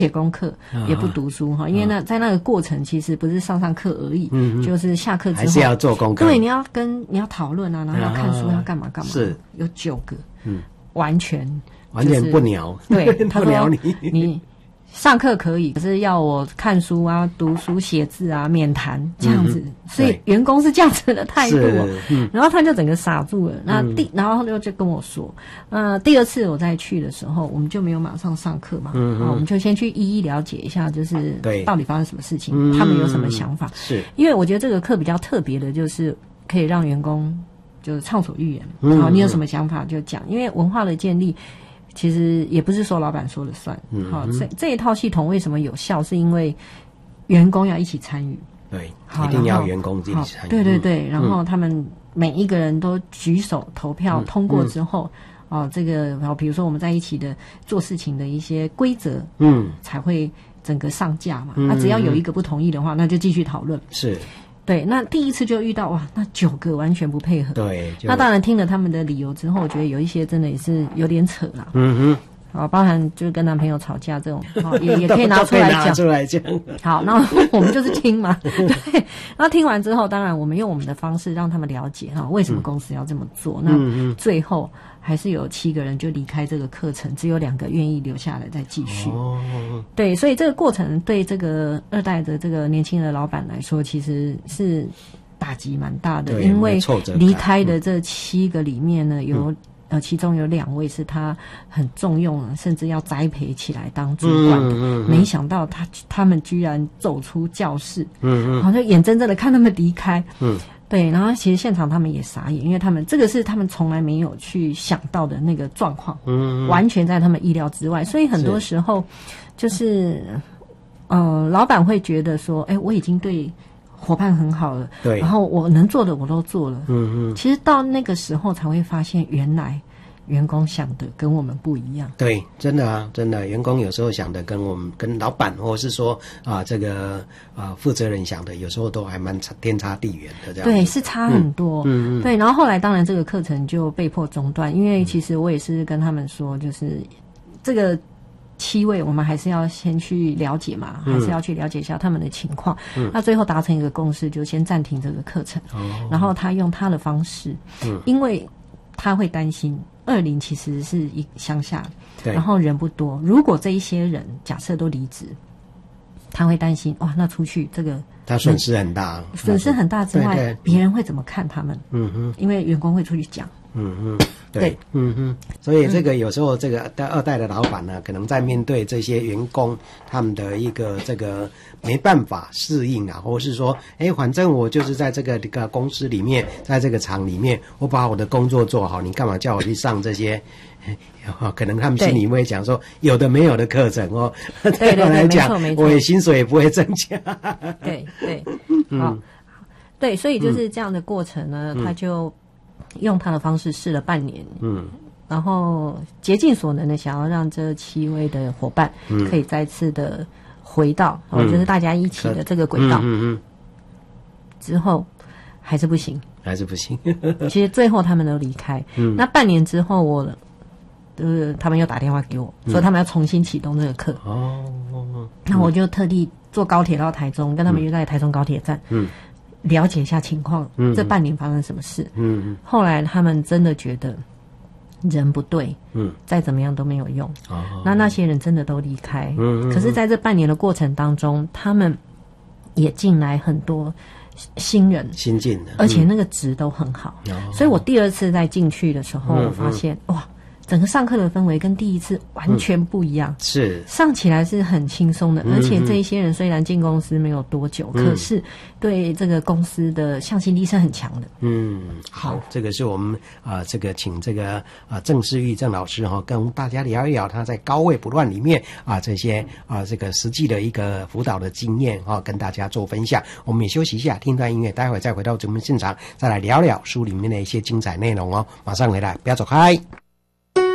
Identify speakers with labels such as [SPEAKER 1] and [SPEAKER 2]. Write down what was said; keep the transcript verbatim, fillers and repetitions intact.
[SPEAKER 1] 写功课，也不读书哈，因为那在那个过程其实不是上上课而已，嗯，就是下课之后
[SPEAKER 2] 还是要做功课，
[SPEAKER 1] 对，你要跟你要讨论啊，然后要看书，要干嘛干嘛，是有九个，嗯，完全
[SPEAKER 2] 完全不鸟，
[SPEAKER 1] 对，他
[SPEAKER 2] 说你
[SPEAKER 1] 你上课可以，可是要我看书啊、读书、写字啊，免谈这样子，嗯、所以员工是这样子的态度、哦嗯，然后他就整个傻住了。那第，嗯、然后就就跟我说，呃，第二次我再去的时候，我们就没有马上上课嘛，嗯，我们就先去一一了解一下，就是到底发生什么事情，嗯、他们有什么想法。是，因为我觉得这个课比较特别的，就是可以让员工就是畅所欲言，然后你有什么想法就讲，因为文化的建立。其实也不是说老板说了算，嗯，好，这这一套系统为什么有效？是因为员工要一起参与，
[SPEAKER 2] 对，一定要员工自己参与，
[SPEAKER 1] 对对对，然后他们每一个人都举手投票通过之后，嗯、哦，这个，然后比如说我们在一起的做事情的一些规则，嗯，才会整个上架嘛。那、嗯啊、只要有一个不同意的话，那就继续讨论，是。对，那第一次就遇到哇，那九个完全不配合。对，那当然听了他们的理由之后，我觉得有一些真的也是有点扯啦。嗯哼，啊，包含就是跟男朋友吵架这种，哦、也也可以拿出来讲。拿出来讲。好，那我们就是听嘛。对，那听完之后，当然我们用我们的方式让他们了解哈，为什么公司要这么做。嗯、那最后还是有七个人就离开这个课程，只有两个愿意留下来再继续。哦，对，所以这个过程对这个二代的这个年轻的老板来说，其实是打击蛮大的，因为离开的这七个里面呢，有、嗯、呃其中有两位是他很重用，甚至要栽培起来当主管的，嗯嗯嗯、没想到他他们居然走出教室，嗯嗯，好像眼睁睁的看他们离开，嗯。对，然后其实现场他们也傻眼，因为他们这个是他们从来没有去想到的那个状况，嗯，完全在他们意料之外。所以很多时候就是，呃，老板会觉得说，哎，我已经对伙伴很好了，对，然后我能做的我都做了，嗯嗯。其实到那个时候才会发现，原来员工想的跟我们不一样。对，真的啊，真的，员工有时候想的跟我们跟老板或者是说啊这个啊负责人想的，有时候都还蛮天差地远的这样。对，是差很多。嗯嗯。对，然后后来当然这个课程就被迫中断，因为其实我也是跟他们说，就是这个七位我们还是要先去了解嘛，嗯、还是要去了解一下他们的情况。嗯。那最后达成一个共识，就先暂停这个课程。哦。然后他用他的方式，嗯，因为他会担心。二零其实是一乡下，然后人不多。如果这一些人假设都离职，他会担心哇，那出去这个他损失很大，损失很大之外，别人会怎么看他们？嗯哼，因为员工会出去讲。嗯哼，对，对嗯哼，所以这个有时候这个二代的老板呢，可能在面对这些员工他们的一个这个没办法适应啊，或者是说，哎，反正我就是在这个这个公司里面，在这个厂里面，我把我的工作做好，你干嘛叫我去上这些？可能他们心里会讲说，有的没有的课程哦，对我来讲，我的薪水也不会增加。对对，好，对，所以就是这样的过程呢，嗯、他就。用他的方式试了半年，嗯，然后竭尽所能的想要让这七位的伙伴可以再次的回到，嗯、哦，就是大家一起的这个轨道，嗯 嗯, 嗯，之后还是不行，还是不行。其实最后他们都离开，嗯，那半年之后我，就是他们又打电话给我，嗯、说他们要重新启动这个课，哦，那我就特地坐高铁到台中，跟他们约在台中高铁站，嗯。了解一下情况，嗯，这半年发生什么事？嗯，后来他们真的觉得人不对，嗯，再怎么样都没有用。哦，那那些人真的都离开，嗯，可是在这半年的过程当中，他们也进来很多新人，新进的，而且那个值都很好。哦，所以我第二次再进去的时候，我发现哇。整个上课的氛围跟第一次完全不一样，嗯、是上起来是很轻松的，嗯、而且这一些人虽然进公司没有多久，嗯、可是对这个公司的向心力是很强的。嗯，好，这个是我们啊、呃，这个请这个啊、呃、郑世玉郑老师哈、哦，跟大家聊一聊他在高位不乱里面啊这些啊这个实际的一个辅导的经验啊、哦，跟大家做分享。我们也休息一下，听段音乐，待会再回到节目现场，再来聊聊书里面的一些精彩内容哦。马上回来，不要走开。